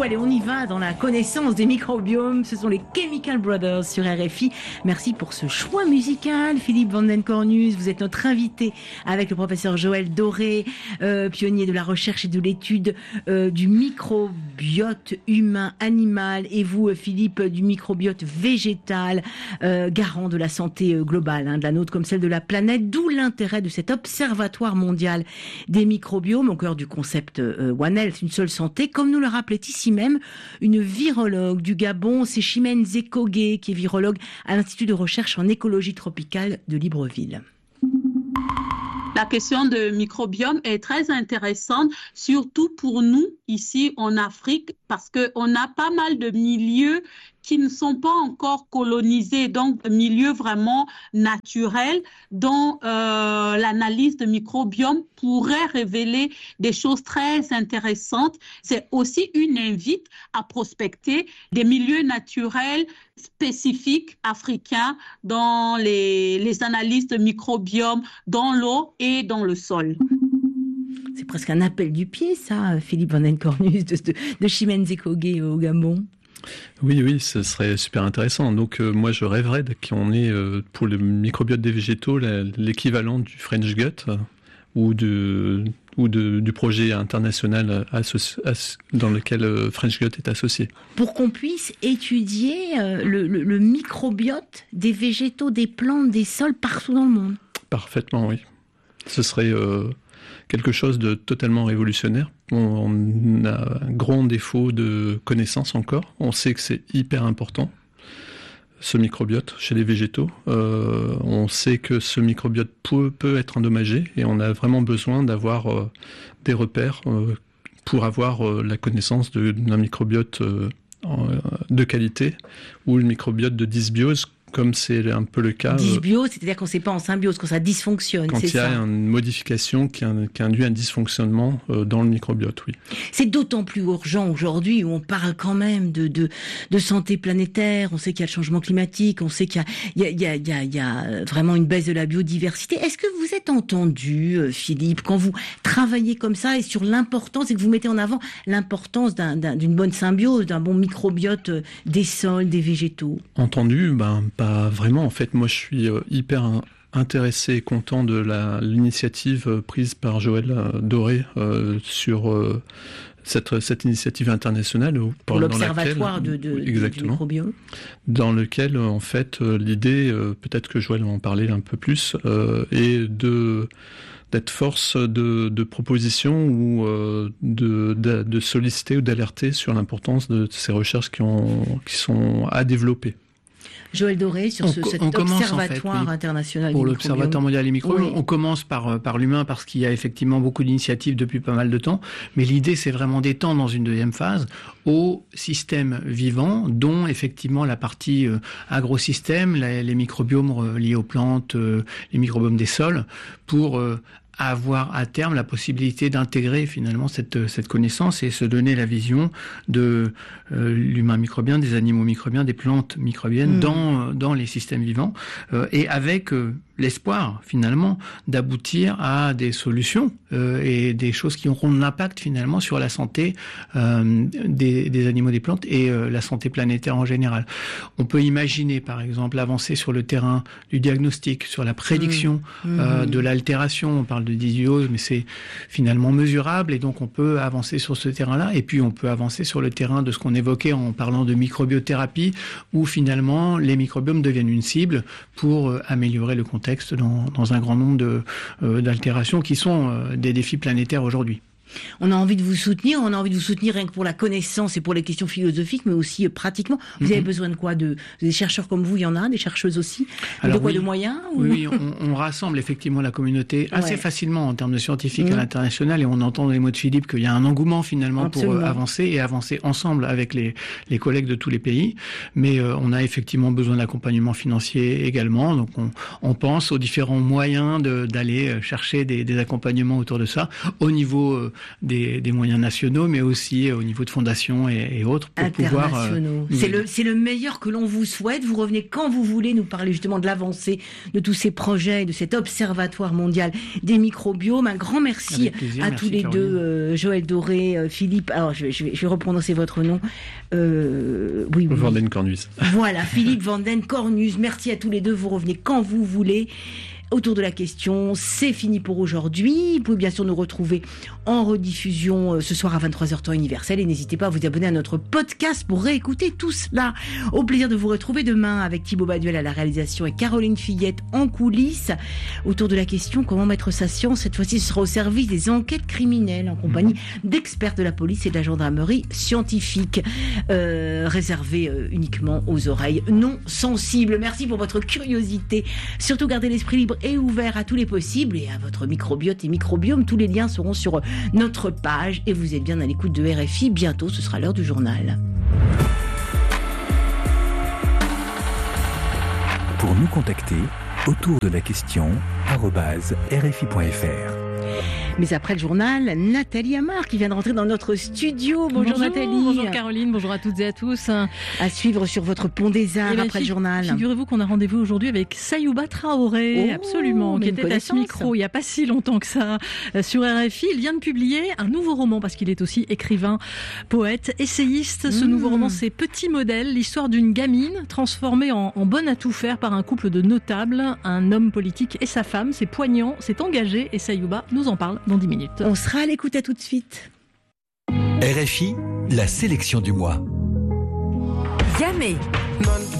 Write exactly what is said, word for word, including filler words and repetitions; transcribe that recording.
beaucoup. Allez, on y va dans la connaissance des microbiomes. Ce sont les Chemical Brothers sur R F I. Merci pour ce choix musical, Philippe Van den Cornus. Vous êtes notre invité avec le professeur Joël Doré, euh, pionnier de la recherche et de l'étude euh, du microbiote humain, animal, et vous, Philippe, du microbiote végétal, euh, garant de la santé euh, globale, hein, de la nôtre comme celle de la planète. D'où l'intérêt de cet observatoire mondial des microbiomes au cœur du concept euh, One Health, une seule santé, comme nous le rappelait ici même une virologue du Gabon, c'est Chimène Zekogé, qui est virologue à l'Institut de recherche en écologie tropicale de Libreville. La question de microbiome est très intéressante, surtout pour nous ici en Afrique, parce qu'on a pas mal de milieux qui ne sont pas encore colonisés, donc de milieux vraiment naturels dont euh, l'analyse de microbiome pourrait révéler des choses très intéressantes. C'est aussi une invite à prospecter des milieux naturels spécifiques africains dans les, les analyses de microbiome dans l'eau et dans le sol. C'est presque un appel du pied, ça, Philippe Van den Cornus, de, de, de Chimène Zekogé au Gabon. Oui, oui, ce serait super intéressant. Donc euh, moi, je rêverais qu'on ait, euh, pour le microbiote des végétaux, la, l'équivalent du French Gut euh, ou, de, ou de, du projet international associ- as- dans lequel euh, French Gut est associé. Pour qu'on puisse étudier euh, le, le, le microbiote des végétaux, des plantes, des sols partout dans le monde. Parfaitement, oui. Ce serait euh, quelque chose de totalement révolutionnaire. On a un grand défaut de connaissance encore. On sait que c'est hyper important, ce microbiote chez les végétaux. Euh, on sait que ce microbiote peut, peut être endommagé et on a vraiment besoin d'avoir euh, des repères euh, pour avoir euh, la connaissance de, d'un microbiote euh, de qualité ou le microbiote de dysbiose, comme c'est un peu le cas. Dysbiose, c'est-à-dire qu'on ne sait pas en symbiose, quand ça dysfonctionne, quand c'est ça. Quand il y a une modification qui, qui induit un dysfonctionnement euh, dans le microbiote, oui. C'est d'autant plus urgent aujourd'hui où on parle quand même de, de, de santé planétaire, on sait qu'il y a le changement climatique, on sait qu'il y a, il y a, il y a, il y a vraiment une baisse de la biodiversité. Est-ce que vous êtes entendu, Philippe, quand vous travaillez comme ça et sur l'importance, et que vous mettez en avant l'importance d'un, d'un, d'une bonne symbiose, d'un bon microbiote des sols, des végétaux? Entendu, ben, pas vraiment. En fait, moi, je suis euh, hyper intéressé et content de la, l'initiative euh, prise par Joël euh, Doré euh, sur euh, cette, cette initiative internationale. Pour l'observatoire laquelle, de, de, exactement, du microbiome. Dans lequel, en fait, euh, l'idée, euh, peut-être que Joël va en parler un peu plus, euh, est de... d'être force de, de proposition ou euh, de, de, de solliciter ou d'alerter sur l'importance de ces recherches qui, ont, qui sont à développer. Joël Doré, sur ce, on, cet on observatoire en fait, oui. international pour du l'observatoire mondial des microbiomes. Oui. On commence par, par l'humain parce qu'il y a effectivement beaucoup d'initiatives depuis pas mal de temps, mais l'idée c'est vraiment d'étendre dans une deuxième phase aux systèmes vivants, dont effectivement la partie euh, agrosystème, les, les microbiomes euh, liés aux plantes, euh, les microbiomes des sols, pour euh, avoir à terme la possibilité d'intégrer finalement cette, cette connaissance et se donner la vision de euh, l'humain microbien, des animaux microbiens, des plantes microbiennes mmh. dans, dans les systèmes vivants euh, et avec euh, l'espoir finalement d'aboutir à des solutions euh, et des choses qui auront de l'impact finalement sur la santé euh, des, des animaux, des plantes et euh, la santé planétaire en général. On peut imaginer par exemple avancer sur le terrain du diagnostic, sur la prédiction mmh. euh, de l'altération. On parle de dysbiose, mais c'est finalement mesurable et donc on peut avancer sur ce terrain-là et puis on peut avancer sur le terrain de ce qu'on évoquait en parlant de microbiothérapie où finalement les microbiomes deviennent une cible pour euh, améliorer le contexte Dans, dans un grand nombre de, euh, d'altérations qui sont euh, des défis planétaires aujourd'hui. On a envie de vous soutenir, on a envie de vous soutenir rien que pour la connaissance et pour les questions philosophiques, mais aussi euh, pratiquement. Vous mm-hmm. avez besoin de quoi? de, Des chercheurs comme vous, il y en a, des chercheuses aussi. Alors, de quoi? Oui, de moyens ou... Oui, on, on rassemble effectivement la communauté assez ouais. facilement en termes de scientifiques mmh. à l'international et on entend dans les mots de Philippe qu'il y a un engouement finalement Absolument. pour euh, avancer et avancer ensemble avec les, les collègues de tous les pays. Mais euh, on a effectivement besoin d'accompagnement financier également. Donc on, on pense aux différents moyens de, d'aller chercher des, des accompagnements autour de ça au niveau euh, des, des moyens nationaux, mais aussi au niveau de fondations et, et autres pour pouvoir. Euh, c'est le c'est le meilleur que l'on vous souhaite. Vous revenez quand vous voulez nous parler justement de l'avancée de tous ces projets, de cet observatoire mondial des microbiomes. Un grand merci plaisir, à merci tous les Caroline. deux, euh, Joël Doré, euh, Philippe. Alors je vais, je vais je vais reprononcer votre nom. Euh, oui, oui. Vanden Cornus. Voilà, Philippe Vanden Cornus. Merci à tous les deux. Vous revenez quand vous voulez. Autour de la question, c'est fini pour aujourd'hui. Vous pouvez bien sûr nous retrouver en rediffusion ce soir à vingt-trois heures temps universel et n'hésitez pas à vous abonner à notre podcast pour réécouter tout cela. Au plaisir de vous retrouver demain avec Thibaut Baduel à la réalisation et Caroline Fillette en coulisses. Autour de la question, comment mettre sa science, cette fois-ci ce sera au service des enquêtes criminelles en compagnie d'experts de la police et de la gendarmerie scientifique, euh, réservée euh, uniquement aux oreilles non sensibles. Merci pour votre curiosité. Surtout gardez l'esprit libre et ouvert à tous les possibles et à votre microbiote et microbiome. Tous les liens seront sur notre page et vous êtes bien à l'écoute de R F I. Bientôt, ce sera l'heure du journal. Pour nous contacter, autour de la question arobase r f i point f r. Mais après le journal, Nathalie Amar qui vient de rentrer dans notre studio. Bonjour, bonjour Nathalie. Bonjour Caroline, bonjour à toutes et à tous. À suivre sur votre pont des Arts après fig- le journal. Figurez-vous qu'on a rendez-vous aujourd'hui avec Sayouba Traoré, oh, absolument, qui était à ce micro il n'y a pas si longtemps que ça sur R F I. Il vient de publier un nouveau roman parce qu'il est aussi écrivain, poète, essayiste. Ce mmh. nouveau roman, c'est Petit Modèle, l'histoire d'une gamine transformée en, en bonne à tout faire par un couple de notables, un homme politique et sa femme. C'est poignant, c'est engagé et Sayouba nous en parle dans dix minutes. On sera à l'écoute, à tout de suite. R F I, la sélection du mois. Yamé.